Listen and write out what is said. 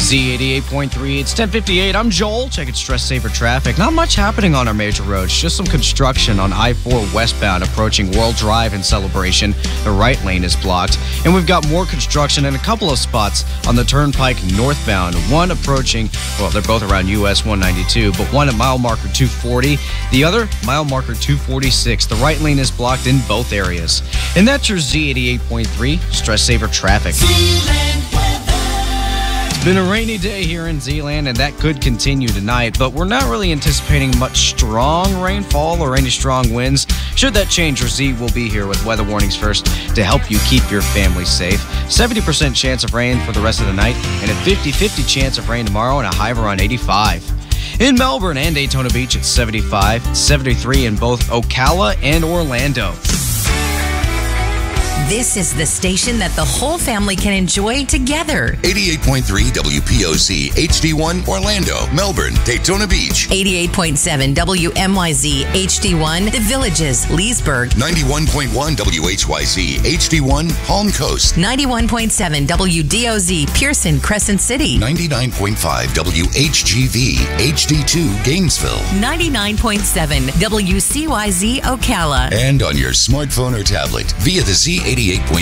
Z88.3, it's 10:58. I'm Joel. Checking Stress Saver traffic. Not much happening on our major roads. Just some construction on I-4 westbound approaching World Drive in Celebration. The right lane is blocked. And we've got more construction in a couple of spots on the Turnpike northbound. One approaching, well, they're both around US 192, but one at mile marker 240. The other, mile marker 246. The right lane is blocked in both areas. And that's your Z88.3 Stress Saver traffic. It's been a rainy day here in Zeeland, and that could continue tonight, but we're not really anticipating much strong rainfall or any strong winds. Should that change, your Z will be here with weather warnings first to help you keep your family safe. 70% chance of rain for the rest of the night, and a 50-50 chance of rain tomorrow, and a high of around 85. In Melbourne and Daytona Beach, it's 75, 73 in both Ocala and Orlando. This is the station that the whole family can enjoy together. 88.3 WPOC HD1 Orlando, Melbourne, Daytona Beach. 88.7 WMYZ HD1 The Villages, Leesburg. 91.1 WHYZ HD1 Palm Coast. 91.7 WDOZ Pearson, Crescent City. 99.5 WHGV HD2 Gainesville. 99.7 WCYZ Ocala. And on your smartphone or tablet via the Z88.3